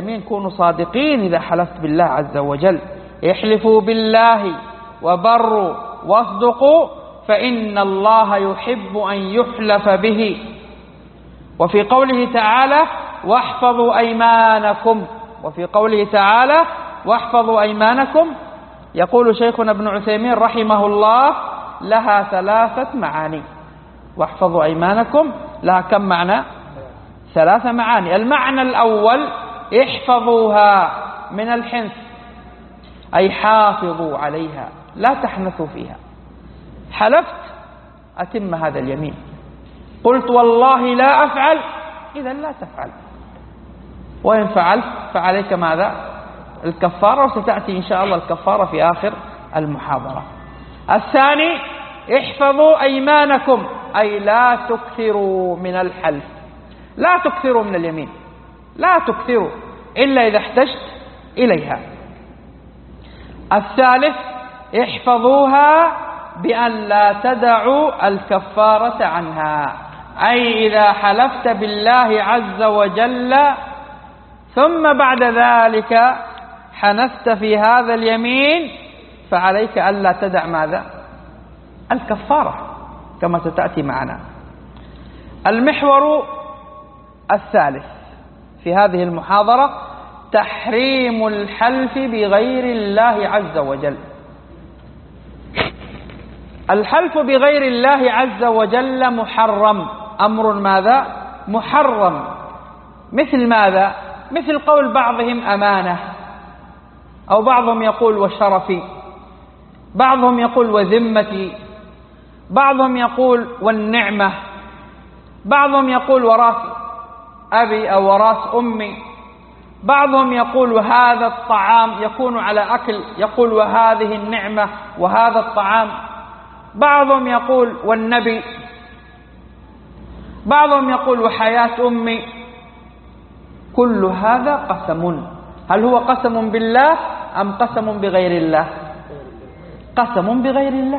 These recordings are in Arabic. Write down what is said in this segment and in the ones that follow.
كونوا صادقين إذا حلفت بالله عز وجل. احلفوا بالله وبروا واصدقوا فإن الله يحب أن يحلف به. وفي قوله تعالى واحفظوا أيمانكم، وفي قوله تعالى واحفظوا أيمانكم يقول شيخنا ابن عثيمين رحمه الله لها 3 معاني. واحفظوا أيمانكم لها كم معنى؟ 3 معاني. المعنى الأول احفظوها من الحنث، أي حافظوا عليها لا تحنثوا فيها. حلفت أتم هذا اليمين، قلت والله لا أفعل، إذا لا تفعل، وإن فعلت فعليك ماذا؟ الكفارة، وستأتي إن شاء الله الكفارة في آخر المحاضرة. الثاني احفظوا أيمانكم، أي لا تكثروا من الحلف، لا تكثروا من اليمين، لا تكثروا إلا إذا احتجت إليها. الثالث احفظوها بأن لا تدعوا الكفارة عنها، أي إذا حلفت بالله عز وجل ثم بعد ذلك حنثت في هذا اليمين فعليك ألا تدع ماذا؟ الكفارة كما ستأتي معنا. المحور الثالث في هذه المحاضرة تحريم الحلف بغير الله عز وجل. الحلف بغير الله عز وجل محرم، أمر ماذا؟ محرم. مثل ماذا؟ مثل قول بعضهم أمانة، أو بعضهم يقول وشرفي، بعضهم يقول وذمتي، بعضهم يقول والنعمة، بعضهم يقول وراث أبي أو وراث أمي، بعضهم يقول وهذا الطعام يكون على أكل، يقول وهذه النعمة وهذا الطعام، بعضهم يقول والنبي، بعضهم يقول وحياة أمي. كل هذا قسم. هل هو قسم بالله أم قسم بغير الله؟ قسم بغير الله.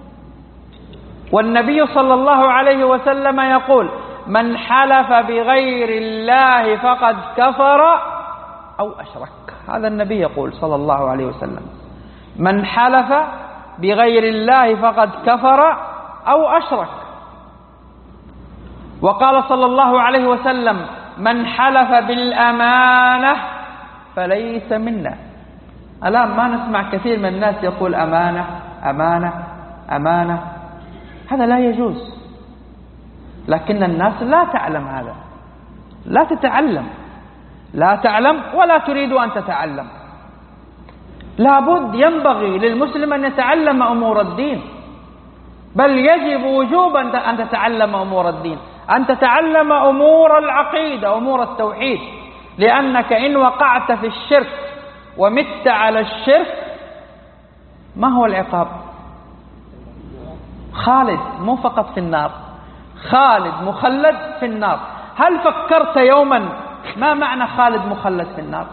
والنبي صلى الله عليه وسلم يقول من حلف بغير الله فقد كفر أو أشرك. هذا النبي يقول صلى الله عليه وسلم من حلف بغير الله فقد كفر أو أشرك. وقال صلى الله عليه وسلم من حلف بالأمانة فليس منا. الآن ما نسمع كثير من الناس يقول أمانة أمانة أمانة، هذا لا يجوز، لكن الناس لا تعلم هذا، لا تتعلم، لا تعلم ولا تريد أن تتعلم. لابد ينبغي للمسلم أن يتعلم أمور الدين، بل يجب وجوبا أن تتعلم أمور الدين، أن تتعلم أمور العقيدة، أمور التوحيد، لأنك إن وقعت في الشرك ومت على الشرك ما هو العقاب؟ خالد، مو فقط في النار، خالد مخلد في النار. هل فكرت يوما ما معنى خالد مخلد في النار؟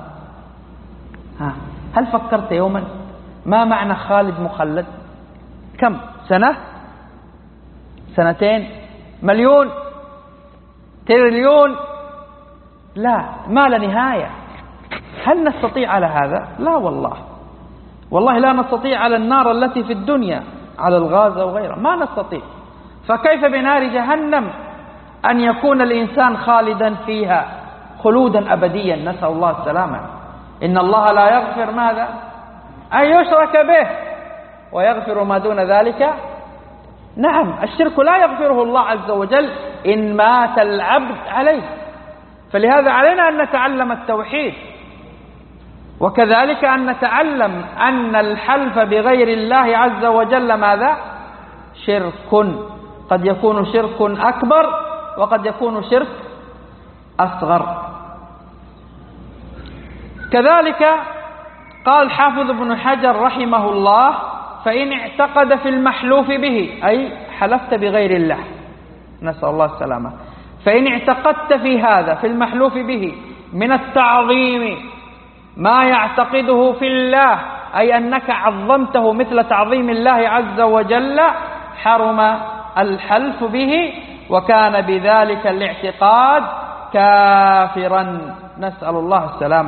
هل فكرت يوما ما معنى خالد مخلد؟ كم سنة؟ سنتين؟ مليون؟ تريليون؟ لا، ما لا نهاية. هل نستطيع على هذا؟ لا والله، والله لا نستطيع على النار التي في الدنيا، على الغاز أو غيره، ما نستطيع. فكيف بنار جهنم أن يكون الإنسان خالدا فيها خلودا أبديا؟ نسأل الله السلامة. إن الله لا يغفر ماذا؟ أن يشرك به ويغفر ما دون ذلك. نعم، الشرك لا يغفره الله عز وجل إن مات العبد عليه. فلهذا علينا أن نتعلم التوحيد، وكذلك أن نتعلم أن الحلف بغير الله عز وجل ماذا؟ شرك، قد يكون شرك أكبر وقد يكون شرك أصغر. كذلك قال حافظ ابن حجر رحمه الله فإن اعتقد في المحلوف به، أي حلفت بغير الله، نسأل الله السلامة، فإن اعتقدت في هذا في المحلوف به من التعظيم ما يعتقده في الله، أي أنك عظمته مثل تعظيم الله عز وجل، حرم الحلف به، وكان بذلك الاعتقاد كافرا، نسأل الله السلامة.